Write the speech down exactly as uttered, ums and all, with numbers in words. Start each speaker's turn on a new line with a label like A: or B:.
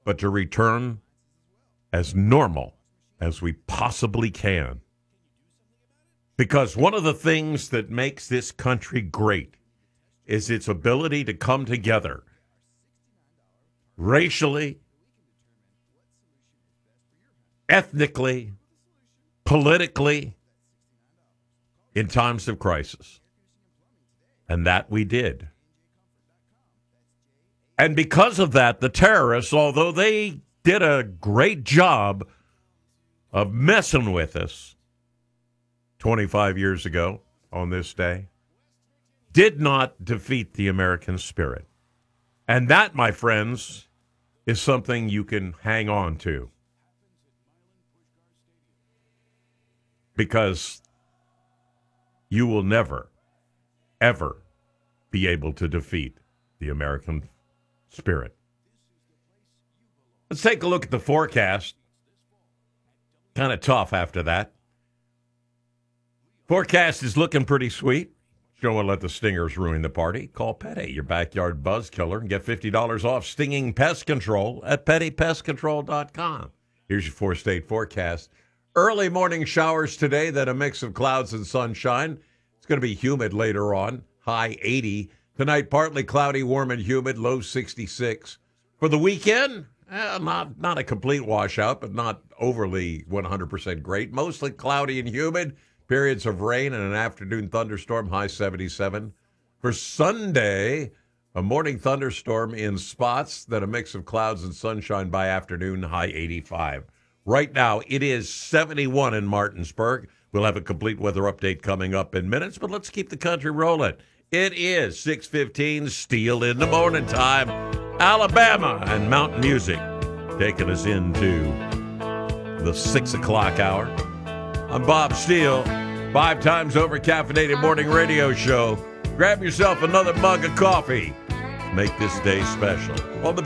A: but to return as normal as we possibly can. Because one of the things that makes this country great is its ability to come together racially, ethnically, politically, in times of crisis. And that we did. And because of that, the terrorists, although they did a great job of messing with us twenty-five years ago on this day, did not defeat the American spirit. And that, my friends, is something you can hang on to. Because you will never, ever be able to defeat the American spirit. Let's take a look at the forecast. Kind of tough after that. Forecast is looking pretty sweet. Don't want to let the stingers ruin the party. Call Petty, your backyard buzz killer, and get fifty dollars off stinging pest control at petty pest control dot com. Here's your four-state forecast. Early morning showers today, then a mix of clouds and sunshine. It's going to be humid later on, high eighty. Tonight, partly cloudy, warm and humid, low sixty-six. For the weekend, eh, not, not a complete washout, but not overly one hundred percent great. Mostly cloudy and humid. Periods of rain and an afternoon thunderstorm, high seventy-seven. For Sunday, a morning thunderstorm in spots, then a mix of clouds and sunshine by afternoon, high eighty-five. Right now, it is seventy-one in Martinsburg. We'll have a complete weather update coming up in minutes, but let's keep the country rolling. It is six fifteen, Steel in the morning time. Alabama and Mountain Music taking us into the six o'clock hour. I'm Bob Steele, five times over caffeinated morning radio show. Grab yourself another mug of coffee. Make this day special. On the